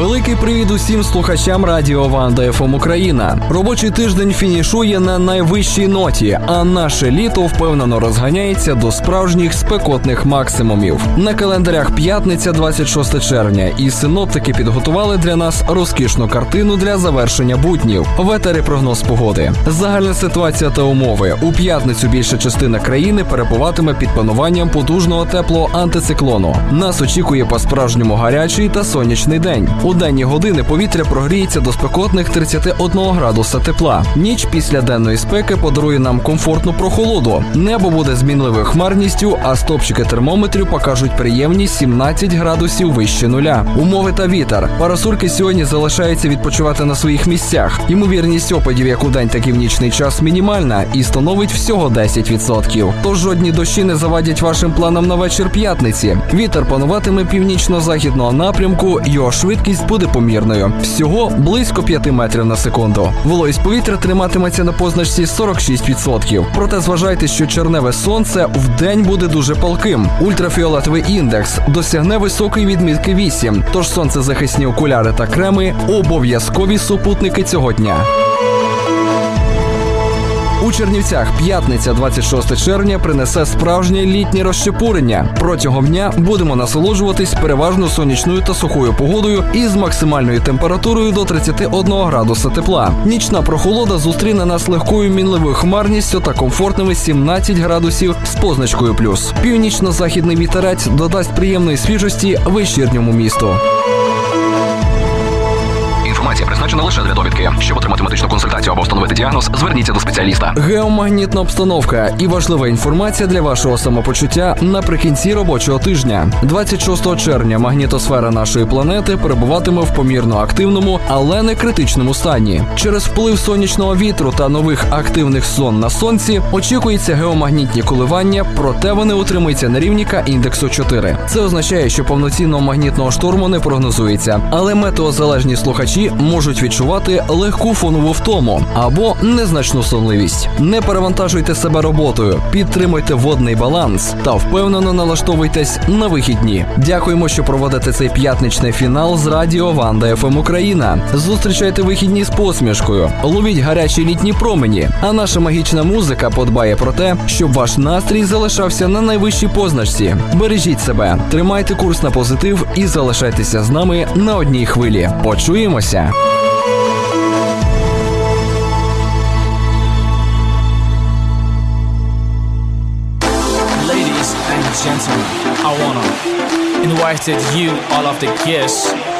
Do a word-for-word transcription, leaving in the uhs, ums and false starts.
Великий привіт усім слухачам Радіо Ванда еф ем Україна. Робочий тиждень фінішує на найвищій ноті, а наше літо впевнено розганяється до справжніх спекотних максимумів. На календарях п'ятниця, двадцять шосте червня, і синоптики підготували для нас розкішну картину для завершення буднів. В етері прогноз погоди. Загальна ситуація та умови. У п'ятницю більша частина країни перебуватиме під пануванням потужного теплого антициклону. Нас очікує по-справжньому гарячий та сонячний день. У денні години повітря прогріється до спекотних тридцяти одного градуса тепла. Ніч після денної спеки подарує нам комфортну прохолоду. Небо буде змінливою хмарністю, а стопчики термометрів покажуть приємні сімнадцять градусів вище нуля. Умови та вітер. Парасольки сьогодні залишаються відпочивати на своїх місцях. Ймовірність опадів як у день, так і в нічний час мінімальна і становить всього десять відсотків. Тож жодні дощі не завадять вашим планам на вечір п'ятниці. Вітер пануватиме північно-західного напрямку, його швидкість буде помірною. Всього близько п'яти метрів на секунду. Вологість повітря триматиметься на позначці сорок шість відсотків. Проте зважайте, що червневе сонце вдень буде дуже палким. Ультрафіолетовий індекс досягне високої відмітки вісім. Тож сонцезахисні окуляри та креми – обов'язкові супутники цього дня. У Чернівцях п'ятниця, двадцять шосте червня, принесе справжнє літнє розчепурення. Протягом дня будемо насолоджуватись переважно сонячною та сухою погодою із максимальною температурою до тридцяти одного градуса тепла. Нічна прохолода зустріне нас легкою мінливою хмарністю та комфортними сімнадцять градусів з позначкою плюс. Північно-західний вітерець додасть приємної свіжості вечірньому місту. Інформація призначена лише для довідки. Щоб отримати медичну консультацію або встановити діагноз, зверніться до спеціаліста. Геомагнітна обстановка і важлива інформація для вашого самопочуття наприкінці робочого тижня. двадцять шостого червня магнітосфера нашої планети перебуватиме в помірно активному, але не критичному стані. Через вплив сонячного вітру та нових активних зон на сонці очікуються геомагнітні коливання, проте вони утримуються на рівні К індексу чотири. Це означає, що повноцінного магнітного шторму не прогнозується, але метеозалежні слухачі можуть відчувати легку фонову втому або незначну сонливість. Не перевантажуйте себе роботою, підтримуйте водний баланс та впевнено налаштовуйтесь на вихідні. Дякуємо, що проводите цей п'ятничний фінал з Радіо Ванда еф ем Україна. Зустрічайте вихідні з посмішкою, ловіть гарячі літні промені, а наша магічна музика подбає про те, щоб ваш настрій залишався на найвищій позначці. Бережіть себе, тримайте курс на позитив і залишайтеся з нами на одній хвилі. Почуємося! Ladies and gentlemen, I wanna invite you all of the guests